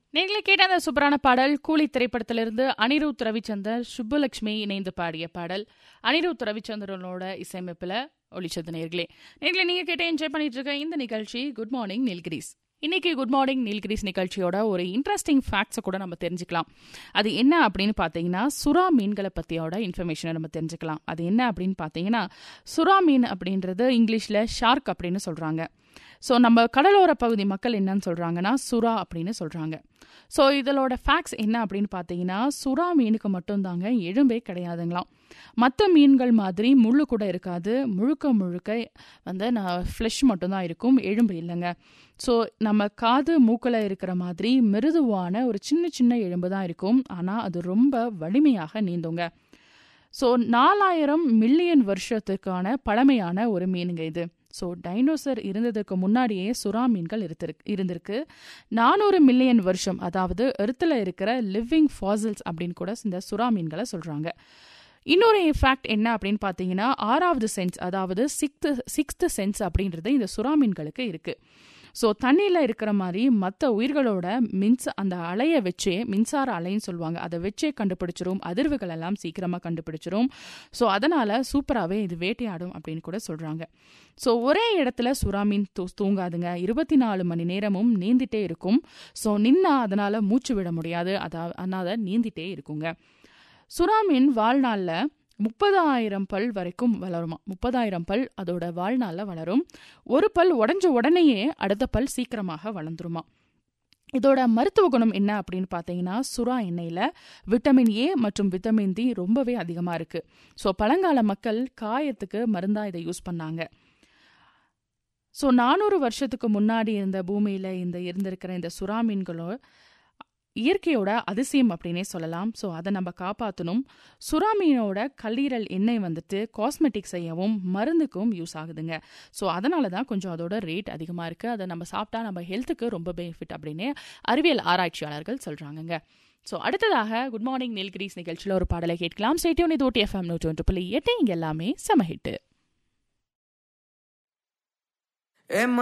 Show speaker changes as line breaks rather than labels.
நீங்களே கேட்ட அந்த சூப்பரான பாடல் கூலி திரைப்படத்திலிருந்து அனிருத் ரவிச்சந்தர் சுப்புலட்சுமி இணைந்து பாடிய பாடல். அனிருத் ரவிச்சந்திரனோட இசையமைப்பில் ஒளிச்சது. நேர்களே நீங்க கேட்ட என்ஜாய் பண்ணிட்டு இருக்க இந்த நிகழ்ச்சி குட் மார்னிங் நீல்கிரிஸ். இன்னைக்கு குட் மார்னிங் நீல்கிரிஸ் நிகழ்ச்சியோட ஒரு இன்ட்ரெஸ்டிங் ஃபேக்ட்ஸை கூட நம்ம தெரிஞ்சுக்கலாம். அது என்ன அப்படின்னு பார்த்தீங்கன்னா, சுறா மீன்களை பற்றியோட இன்ஃபர்மேஷனை நம்ம தெரிஞ்சுக்கலாம். அது என்ன அப்படின்னு பார்த்தீங்கன்னா, சுறா மீன் அப்படின்றது இங்கிலீஷில் ஷார்க் அப்படின்னு சொல்கிறாங்க. ஸோ நம்ம கடலோர பகுதி மக்கள் என்னன்னு சொல்கிறாங்கன்னா சுறா அப்படின்னு சொல்கிறாங்க. ஸோ இதோட ஃபேக்ட்ஸ் என்ன அப்படின்னு பார்த்தீங்கன்னா, சுறா மீனுக்கு மட்டும்தாங்க எலும்பே கிடையாதுங்களாம். மற்ற மீன்கள் மாதிரி முள்ளு கூட இருக்காது. முழுக்க ஃப்ளெஷ் மட்டும்தான் இருக்கும், எலும்பு இல்லைங்க. ஸோ நம்ம காது மூக்கில் இருக்கிற மாதிரி மிருதுவான ஒரு சின்ன சின்ன எலும்பு தான் இருக்கும். ஆனால் அது ரொம்ப வலிமையாக நீந்துங்க. ஸோ 4000 மில்லியன் வருஷத்துக்கான பழமையான ஒரு மீனுங்க இது. ஸோ டைனோசர் இருந்ததுக்கு முன்னாடியே சுறா மீன்கள் இருந்திருக்கு. 400 மில்லியன் வருஷம், அதாவது எர்த்தில் இருக்கிற லிவிங் ஃபாசில்ஸ் அப்படின்னு கூட இந்த சுறா மீன்களை சொல்கிறாங்க. இன்னொரு ஃபேக்ட் என்ன அப்படின்னு பார்த்தீங்கன்னா, 6வது சென்ஸ், அதாவது சிக்ஸ்த் சென்ஸ் அப்படின்றது இந்த சுறா மீன்களுக்கு இருக்குது. ஸோ தண்ணியில் இருக்கிற மாதிரி மற்ற உயிர்களோட அந்த அலையை வச்சே, மின்சார அலைன்னு சொல்லுவாங்க, அதை வச்சே கண்டுபிடிச்சிரும். அதிர்வுகள் எல்லாம் சீக்கிரமாக கண்டுபிடிச்சிரும். ஸோ அதனால் சூப்பராகவே இது வேட்டையாடும் அப்படின்னு கூட சொல்கிறாங்க. ஸோ ஒரே இடத்துல சுறா மீன் தூங்காதுங்க. 24 மணி நேரமும் நீந்திட்டே இருக்கும். ஸோ நின்னா அதனால் மூச்சு விட முடியாது, அதனால் நீந்திட்டே இருக்குங்க. சுறா மீன் வாழ்நாளில் 30,000 பல் வரைக்கும் வளருமா. 30,000 பல் அதோட வாழ்நாளில் வளரும். ஒரு பல் உடஞ்ச உடனேயே அடுத்த பல் சீக்கிரமாக வளர்ந்துருமா. இதோட மருத்துவ குணம் என்ன அப்படின்னு பார்த்தீங்கன்னா, சுறா எண்ணெயில் விட்டமின் ஏ மற்றும் விட்டமின் டி ரொம்பவே அதிகமாக இருக்குது. ஸோ பழங்கால மக்கள் காயத்துக்கு மருந்தாக இதை யூஸ் பண்ணாங்க. ஸோ 400 வருஷத்துக்கு முன்னாடி இருந்த பூமியில் இருந்திருக்கிற இந்த சுறா மீன்களோ இயற்கையோட அதிசயம் அப்படின்னே சொல்லலாம். ஸோ அதை நம்ம காப்பாற்றணும். சுறா மீனோட கல்லீரல் எண்ணெய் காஸ்மெட்டிக் செய்யவும் மருந்துக்கும் யூஸ் ஆகுதுங்க. ஸோ அதனால தான் கொஞ்சம் அதோட ரேட் அதிகமாக இருக்குது. அதை நம்ம சாப்பிட்டா நம்ம ஹெல்த்துக்கு ரொம்ப பெனிஃபிட் அப்படின்னு அறிவியல் ஆராய்ச்சியாளர்கள் சொல்கிறாங்கங்க. ஸோ அடுத்ததாக குட் மார்னிங் நீல்கிரிஸ் நிகழ்ச்சியில் ஒரு பாடலை கேட்கலாம். Stay tune. இது OT FM 101.8. இங்கே எல்லாமே செம ஹிட்டு.